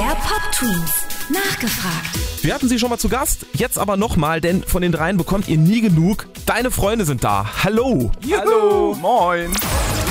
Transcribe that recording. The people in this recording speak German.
MDR Pop Twins. Nachgefragt. Wir hatten sie schon mal zu Gast, jetzt aber nochmal, denn von den dreien bekommt ihr nie genug. Deine Freunde sind da. Hallo. Hallo. Moin.